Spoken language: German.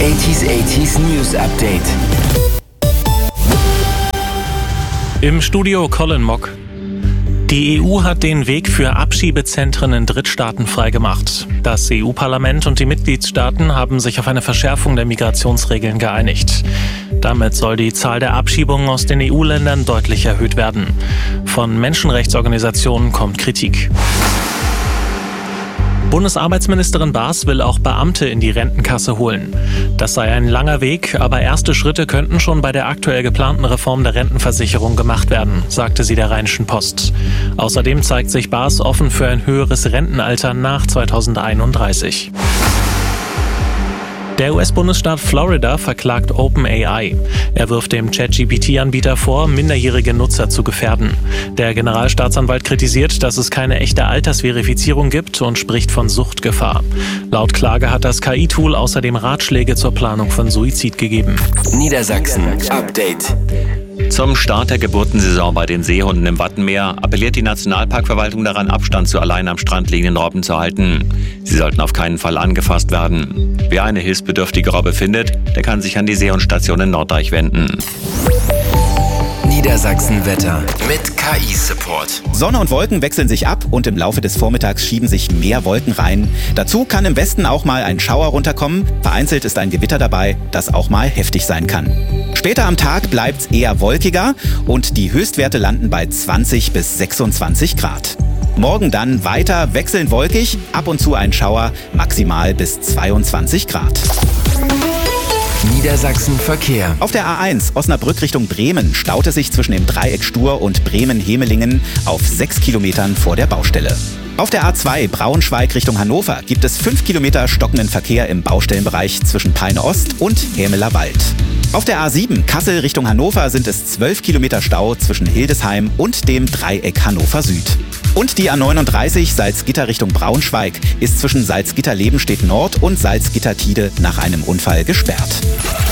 80s News Update. Im Studio Colin Mock. Die EU hat den Weg für Abschiebezentren in Drittstaaten freigemacht. Das EU-Parlament und die Mitgliedstaaten haben sich auf eine Verschärfung der Migrationsregeln geeinigt. Damit soll die Zahl der Abschiebungen aus den EU-Ländern deutlich erhöht werden. Von Menschenrechtsorganisationen kommt Kritik. Bundesarbeitsministerin Baas will auch Beamte in die Rentenkasse holen. Das sei ein langer Weg, aber erste Schritte könnten schon bei der aktuell geplanten Reform der Rentenversicherung gemacht werden, sagte sie der Rheinischen Post. Außerdem zeigt sich Baas offen für ein höheres Rentenalter nach 2031. Der US-Bundesstaat Florida verklagt OpenAI. Er wirft dem ChatGPT-Anbieter vor, minderjährige Nutzer zu gefährden. Der Generalstaatsanwalt kritisiert, dass es keine echte Altersverifizierung gibt und spricht von Suchtgefahr. Laut Klage hat das KI-Tool außerdem Ratschläge zur Planung von Suizid gegeben. Niedersachsen Update. Zum Start der Geburtensaison bei den Seehunden im Wattenmeer appelliert die Nationalparkverwaltung daran, Abstand zu allein am Strand liegenden Robben zu halten. Sie sollten auf keinen Fall angefasst werden. Wer eine hilfsbedürftige Robbe findet, der kann sich an die Seehundstation in Norddeich wenden. Niedersachsen Wetter mit KI-Support. Sonne und Wolken wechseln sich ab und im Laufe des Vormittags schieben sich mehr Wolken rein. Dazu kann im Westen auch mal ein Schauer runterkommen. Vereinzelt ist ein Gewitter dabei, das auch mal heftig sein kann. Später am Tag bleibt es eher wolkiger und die Höchstwerte landen bei 20 bis 26 Grad. Morgen dann weiter wechselnd wolkig, ab und zu ein Schauer, maximal bis 22 Grad. Niedersachsen Verkehr. Auf der A1 Osnabrück Richtung Bremen staut es sich zwischen dem Dreieck Stur und Bremen-Hemelingen auf 6 Kilometern vor der Baustelle. Auf der A2 Braunschweig Richtung Hannover gibt es 5 Kilometer stockenden Verkehr im Baustellenbereich zwischen Peine Ost und Hämeler Wald. Auf der A7 Kassel Richtung Hannover sind es 12 Kilometer Stau zwischen Hildesheim und dem Dreieck Hannover Süd. Und die A39 Salzgitter Richtung Braunschweig ist zwischen Salzgitter-Lebenstedt Nord und Salzgitter-Tide nach einem Unfall gesperrt.